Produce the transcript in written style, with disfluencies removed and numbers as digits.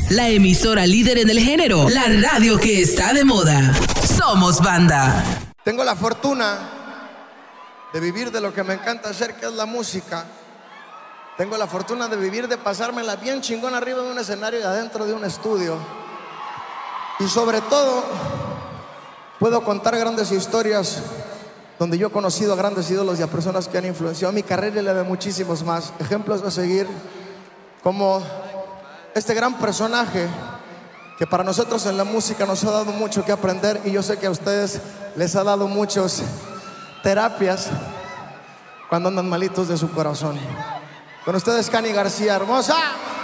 La emisora líder en el género, la radio que está de moda. Somos banda. Tengo la fortuna de vivir de lo que me encanta hacer, que es la música. Tengo la fortuna de vivir, de pasármela bien chingón arriba de un escenario y adentro de un estudio. Y sobre todo, puedo contar grandes historias donde yo he conocido a grandes ídolos y a personas que han influenciado mi carrera y la de muchísimos más. Ejemplos a seguir, como este gran personaje que para nosotros en la música nos ha dado mucho que aprender, y yo sé que a ustedes les ha dado muchas terapias cuando andan malitos de su corazón. Con ustedes, Cani García, hermosa.